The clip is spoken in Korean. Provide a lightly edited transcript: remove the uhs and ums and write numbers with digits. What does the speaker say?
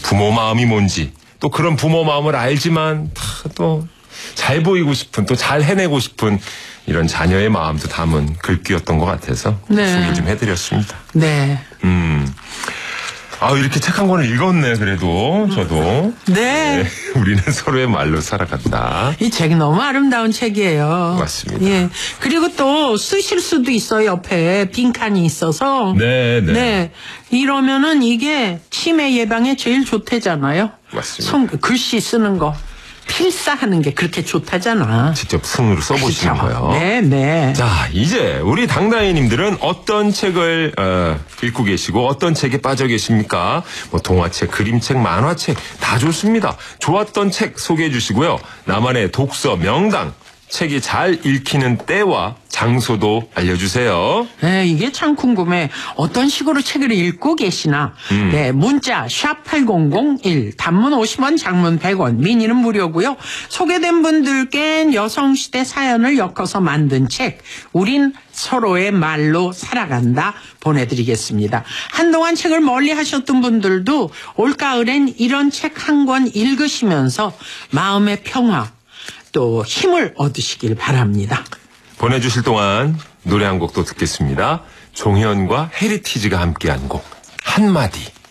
부모 마음이 뭔지, 또 그런 부모 마음을 알지만 또 잘 보이고 싶은, 또 잘 해내고 싶은 이런 자녀의 마음도 담은 글귀였던 것 같아서 소개 좀 해드렸습니다. 네. 이렇게 책 한 권을 읽었네, 그래도, 저도. 네. 우리는 서로의 말로 살아간다. 이 책이 너무 아름다운 책이에요. 맞습니다. 예. 그리고 또 쓰실 수도 있어요, 옆에 빈칸이 있어서. 네. 이러면은 이게 치매 예방에 제일 좋대잖아요. 맞습니다. 글씨 쓰는 거. 필사하는 게 그렇게 좋다잖아. 직접 손으로 써보시는 거요. 네. 자, 이제 우리 당나이님들은 어떤 책을 읽고 계시고 어떤 책에 빠져 계십니까? 뭐 동화책, 그림책, 만화책 다 좋습니다. 좋았던 책 소개해 주시고요. 나만의 독서 명당, 책이 잘 읽히는 때와 장소도 알려주세요. 네, 이게 참 궁금해. 어떤 식으로 책을 읽고 계시나. 네, 문자 샵 8001, 단문 50원, 장문 100원, 미니는 무료고요. 소개된 분들께 여성시대 사연을 엮어서 만든 책, 우린 서로의 말로 살아간다 보내드리겠습니다. 한동안 책을 멀리 하셨던 분들도 올가을엔 이런 책 한 권 읽으시면서 마음의 평화, 또 힘을 얻으시길 바랍니다. 보내주실 동안 노래 한 곡도 듣겠습니다. 종현과 헤리티지가 함께한 곡 한마디.